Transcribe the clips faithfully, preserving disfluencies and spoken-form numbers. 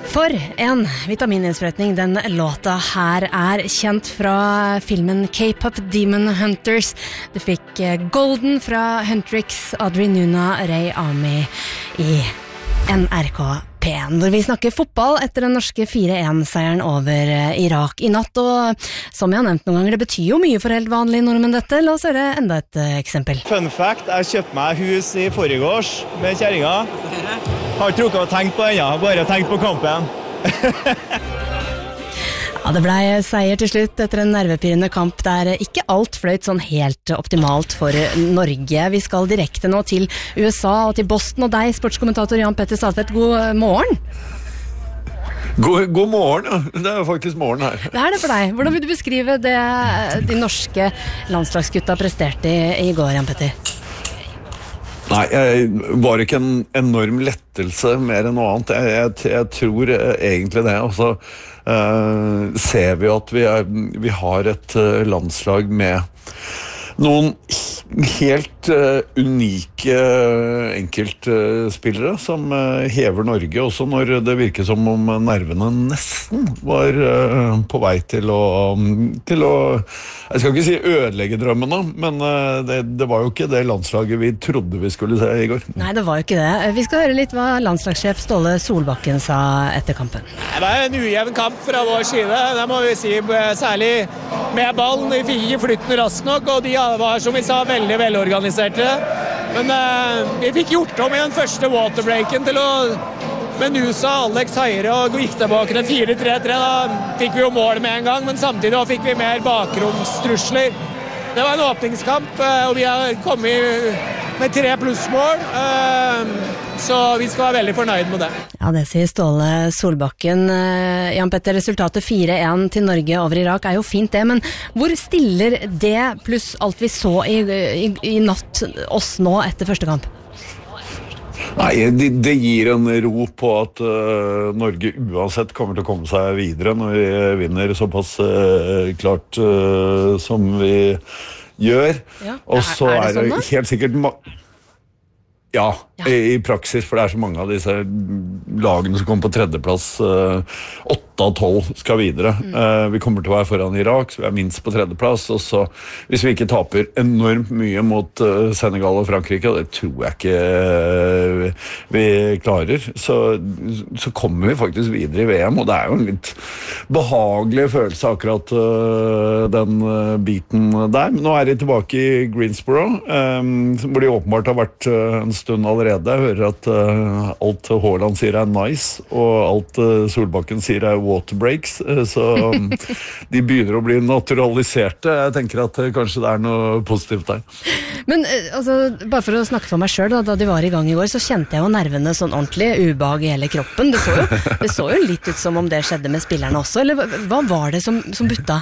For en vitamininnsprøytning, den låta her er kjent fra filmen K-pop Demon Hunters. Du fikk Golden fra Huntrix, Audrey Nuna, Ray Ami i N R K P en, hvor vi snakker fotball etter den norske fire en-seieren over Irak i natt. Og som jeg har nevnt noen ganger, det betyr jo mye for helt vanlige nordmenn dette. La oss høre enda et eksempel. Fun fact, jeg kjøpte meg hus i forgårs med kjæringa. Har ikke rukket å tenke på ennå, bare tenkt på kampen. Ja, det ble seier til slutt etter en nervepirrende kamp der ikke alt fløyt sånn helt optimalt for Norge. Vi skal direkte nå til U S A og til Boston, og deg, sportskommentator Jan Petter Stadtvedt, god morgen. God, god morgen, ja. Det er jo faktisk morgen her. Det er det for deg. Hvordan vil du beskrive det de norske landslagsgutta presterte i, i går, Jan Petter? Nei, jeg var ikke en enorm lettelse mer enn noe annet. Jeg, jeg, jeg tror egentlig det. Og så uh, ser vi at vi, er, vi har et uh, landslag med noen helt uh, unike uh, enkeltspillere uh, som uh, hever Norge, også når det virker som om nervene nesten var uh, på vei til å, um, til å jeg skal ikke si ødelegge drømmene, men uh, det, det var jo ikke det landslaget vi trodde vi skulle se i går. Nei, det var jo ikke det. Vi skal høre litt hva landslagssjef Ståle Solbakken sa etter kampen. Det var en ujevn kamp fra vår side, det må vi si, særlig med ballen. Vi fikk ikke flytten raskt nok, og de var, som vi sa, veldig velorganiserte. Men uh, vi fikk gjort om i den første waterbreaken til å med Nusa, Alex Heire og gikk tilbake til fire tre tre. Da fikk vi jo mål med en gang, men samtidig fikk vi mer bakromstrusler. Det var en åpningskamp, og vi har kommet med tre plussmål, så vi skal være veldig fornøyd med det. Ja, det sier Ståle Solbakken. Jan Petter, resultatet fire en til Norge over Irak er jo fint det, men hvor stiller det pluss alt vi så i, i, i natt oss nå etter første kamp? Nei, det, det gir en ro på at uh, Norge uansett kommer til å komme seg videre når vi vinner såpass uh, klart uh, som vi gjør. Ja. Og så er, er det, sånn, helt sikkert ma- ja, ja. I, i praksis, for det er så mange av disse lagene som kommer på tredjeplass, åtte av tolv skal videre. Mm. Uh, vi kommer til å være foran Irak, så vi er minst på tredjeplass, og så hvis vi ikke taper enormt mye mot uh, Senegal og Frankrike, og det tror jeg ikke uh, vi klarer, så, så kommer vi faktisk videre i V M, og det er jo en litt behagelig følelse akkurat uh, den uh, biten der. Men nå er de tilbake i Greensboro, um, hvor de åpenbart har vært uh, en stund allerede. Jeg hører at uh, alt Haaland sier er nice, og alt uh, Solbakken sier er waterbreaks, uh, så um, de begynner å bli naturaliserte. Jeg tenker at uh, kanskje det er noe positivt der. Men uh, altså, bare for å snakke for meg selv, da, da de var i gang i går, så kjente jeg jo nervene sånn ordentlig, ubehag i hele kroppen. Det så jo, det så jo litt ut som om det skjedde med spillerne også, eller hva, hva var det som, som butta?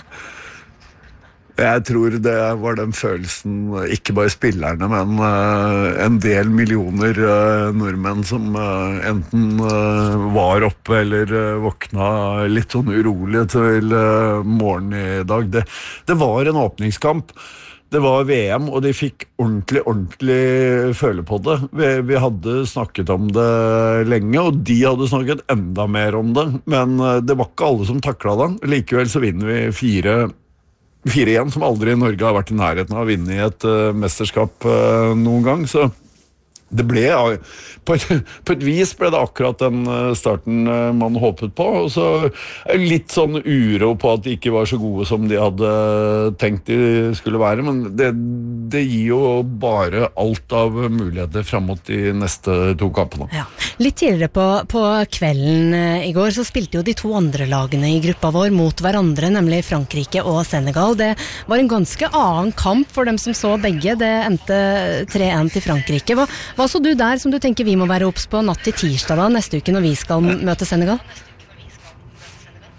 Jeg tror det var den følelsen, ikke bare spillerne, men uh, en del millioner uh, nordmenn som uh, enten uh, var oppe eller uh, våkna litt sånn urolig til uh, morgen i dag. Det, det var en åpningskamp. Det var V M, og de fikk ordentlig, ordentlig føle på det. Vi, vi hadde snakket om det lenge, og de hadde snakket enda mer om det, men uh, det var ikke alle som taklet det. Likevel så vinner vi fire fire igjen, som aldri i Norge har vært i nærheten av å vinne i et uh, mesterskap uh, noen gang, så det ble, på et, på et vis ble det akkurat den starten man håpet på, og så litt sånn uro på at de ikke var så gode som de hadde tenkt de skulle være, men det, det gir jo bare alt av muligheter frem mot de neste to kampene. Ja. Litt tidligere på, på kvelden i går så spilte jo de to andre lagene i gruppa vår mot hverandre, nemlig Frankrike og Senegal. Det var en ganske annen kamp for dem som så begge. Det endte tre en til Frankrike. Hva Hva så du der som du tenker vi må være opps på natt til tirsdag da, neste uke når vi skal møte Senegal?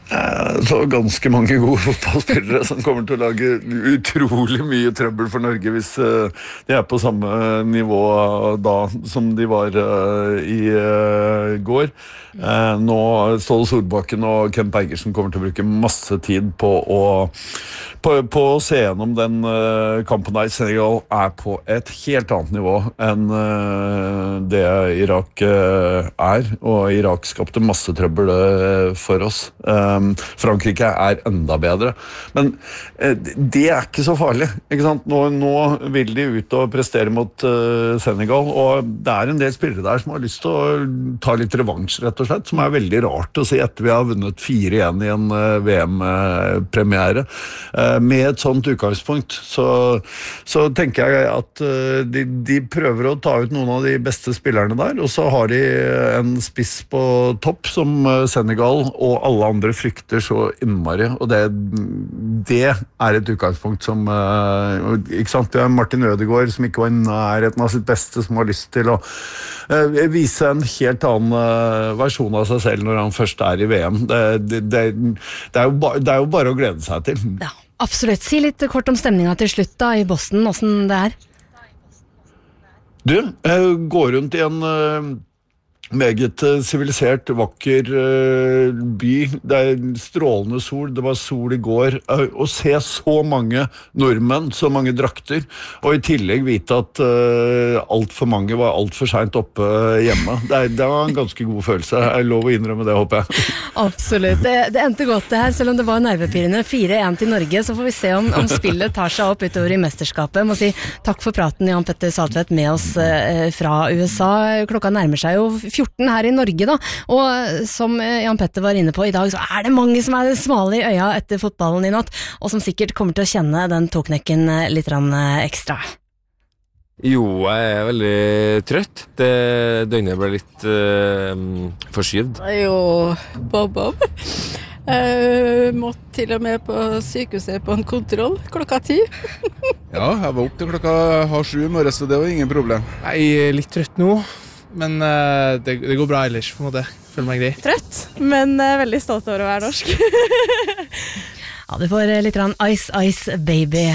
Så ganske mange gode fotballspillere som kommer til å lage utrolig mye trøbbel for Norge hvis de er på samme nivå da som de var i går. Nå Ståle Solbakken og Kent Bergersen kommer til å bruke masse tid på å på, på å se gjennom den kampen der. Senegal er på et helt annet nivå enn det Irak er, og Irak skapte masse trøbbel for oss. Frankrike er enda bedre, men det er ikke så farlig, ikke sant? Nå, nå vil de ut og prestere mot Senegal, og det er en del spillere der som har lyst til å ta litt revansj, rett og slett, som er veldig rart å si etter vi har vunnet fire igjen i en V M-premiere. Med et sånt utgangspunkt så, så tenker jeg at de, de prøver å ta ut noen av de beste spillerne der, og så har de en spiss på topp som Senegal og alle andre frykter så innmari, og det, det er et utgangspunkt som ikke sant, det er Martin Ødegaard som ikke var i nærheten av sitt beste, som har lyst til å vise en helt annen versjon av seg selv når han først er i V M. Det, det, det, det, er, jo ba, det er jo bare å glede seg til. Ja. Absolutt. Si litt kort om stemninga til slutt da i Boston, hvordan det er. Du, jeg går rundt i en uh, meget sivilisert, vakker uh, by. Det er strålende sol, det var sol i går. Uh, å se så mange nordmenn, så mange drakter, og i tillegg vite at uh, alt for mange var alt for sent oppe hjemme. Det, er, det var en ganske god følelse. Jeg er lov å innrømme det, håper jeg. Absolutt. Det, det endte godt det her, selv om det var nervepirrende. fire én til Norge, så får vi se om, om spillet tar seg opp utover i mesterskapet. Jeg må si takk for praten, Jan Petter Saltvedt, med oss eh, fra U S A. Klokka nærmer seg jo fjorten her i Norge da, og som Jan Petter var inne på i dag, så er det mange som er smale i øya etter fotballen i natt, og som sikkert kommer til å kjenne den toknekken litt ekstra. Jo, jeg er veldig trøtt. Det døgnet ble litt uh, forskyvd. Jo, bob-bob. Jeg måtte til og med på sykehuset på en kontroll klokka ti. Ja, jeg var opp til klokka halv sju i morgen, så det var ingen problem. Jeg er litt trøtt nå, men uh, det, det går bra ellers, på en måte. Føler meg grei. Trøtt, men uh, veldig stolt over å være norsk. Ja, du får litt Ice Ice Baby